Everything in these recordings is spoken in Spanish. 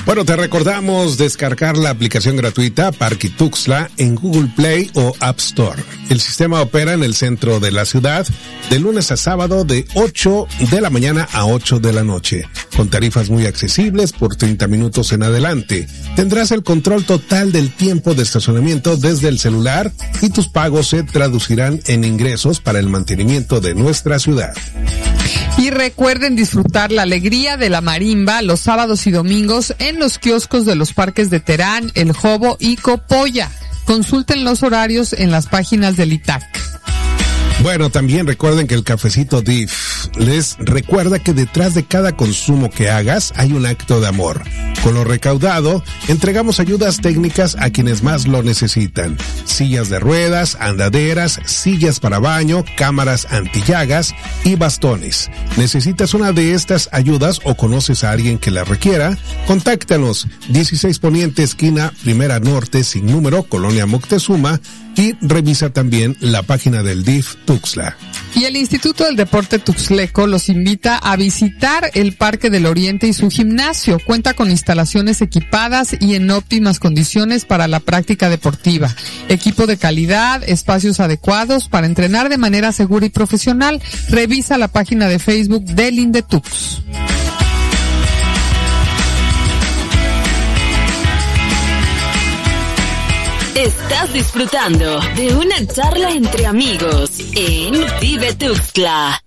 Bueno, te recordamos descargar la aplicación gratuita Parque Tuxtla en Google Play o App Store. El sistema opera en el centro de la ciudad de lunes a sábado de 8 de la mañana a 8 de la noche, con tarifas muy accesibles por 30 minutos en adelante. Tendrás el control total del tiempo de estacionamiento desde el celular y tus pagos se traducirán en ingresos para el mantenimiento de nuestra ciudad. Y recuerden disfrutar la alegría de la marimba los sábados y domingos en los kioscos de los parques de Terán, El Jobo y Copolla. Consulten los horarios en las páginas del ITAC. Bueno, también recuerden que el cafecito DIF les recuerda que detrás de cada consumo que hagas hay un acto de amor. Con lo recaudado, entregamos ayudas técnicas a quienes más lo necesitan. Sillas de ruedas, andaderas, sillas para baño, cámaras antillagas y bastones. ¿Necesitas una de estas ayudas o conoces a alguien que la requiera? Contáctanos, 16 Poniente, esquina Primera Norte, sin número, Colonia Moctezuma, y revisa también la página del DIF Tuxtla. Y el Instituto del Deporte Tuxtleco los invita a visitar el Parque del Oriente y su gimnasio. Cuenta con instalaciones equipadas y en óptimas condiciones para la práctica deportiva. Equipo de calidad, espacios adecuados para entrenar de manera segura y profesional. Revisa la página de Facebook del Indetux. Estás disfrutando de una charla entre amigos en Vive Tuxtla.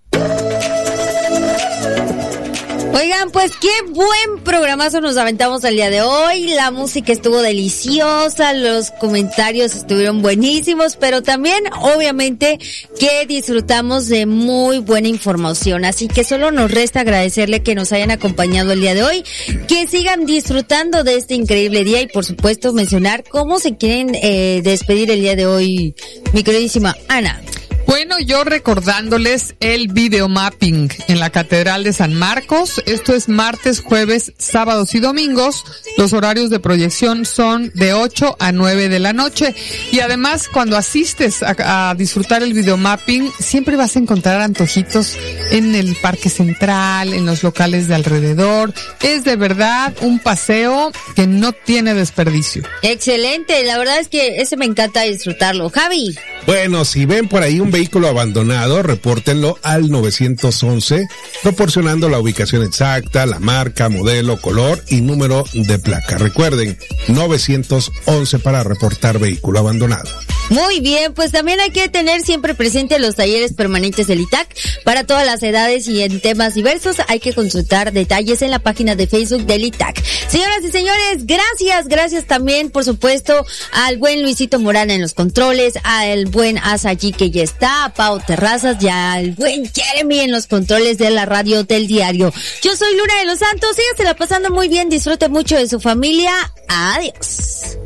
Oigan, pues qué buen programazo nos aventamos el día de hoy. La música estuvo deliciosa, los comentarios estuvieron buenísimos, pero también, obviamente, que disfrutamos de muy buena información. Así que solo nos resta agradecerle que nos hayan acompañado el día de hoy, que sigan disfrutando de este increíble día y, por supuesto, mencionar cómo se quieren despedir el día de hoy, mi queridísima Ana. Bueno, yo recordándoles el videomapping en la Catedral de San Marcos. Esto es martes, jueves, sábados y domingos. Los horarios de proyección son de 8 a 9 de la noche. Y además, cuando asistes a disfrutar el videomapping, siempre vas a encontrar antojitos en el Parque Central, en los locales de alrededor. Es de verdad un paseo que no tiene desperdicio. Excelente, la verdad es que ese me encanta disfrutarlo. Javi. Bueno, si ven por ahí un vehículo abandonado, repórtenlo al 911, proporcionando la ubicación exacta, la marca, modelo, color y número de placa. Recuerden, 911 para reportar vehículo abandonado. Muy bien, pues también hay que tener siempre presente los talleres permanentes del ITAC para todas las edades y en temas diversos. Hay que consultar detalles en la página de Facebook del ITAC. Señoras y señores, gracias también, por supuesto, al buen Luisito Morán en los controles, al buen Asa allí que ya está, a Pau Terrazas, ya al buen Jeremy en los controles de la radio del diario. Yo soy Luna de los Santos, síganse la pasando muy bien, disfrute mucho de su familia. Adiós.